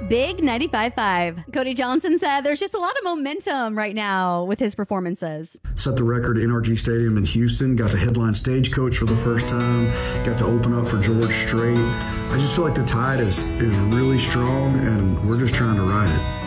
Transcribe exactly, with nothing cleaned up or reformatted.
Big ninety-five point five. Cody Johnson said there's just a lot of momentum right now with his performances. Set the record at N R G Stadium in Houston. Got to headline Stagecoach for the first time. Got to open up for George Strait. I just feel like the tide is, is really strong, and we're just trying to ride it.